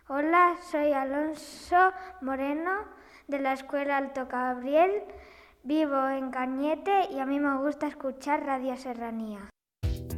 Hola, soy Alonso Moreno de la Escuela Alto Gabriel. Vivo en Cañete y a mí me gusta escuchar Radio Serranía.